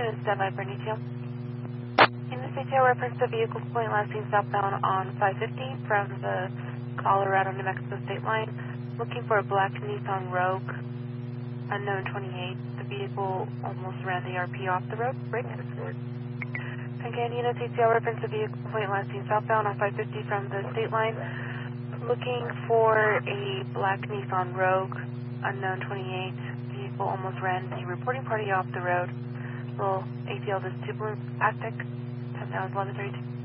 unit standby for an ETO. In this ETO, reference the vehicle point last seen southbound on 550 from the Colorado, New Mexico state line, looking for a black Nissan Rogue, unknown 28. The vehicle almost ran the RP off the road. Break. Again, unit ETO, reference the vehicle point last seen southbound on 550 from the state line, looking for a black Nissan Rogue, unknown 28. Vehicle almost ran the reporting party off the road. Little ATL, this 2 Blue Aztec, 10,000 1132.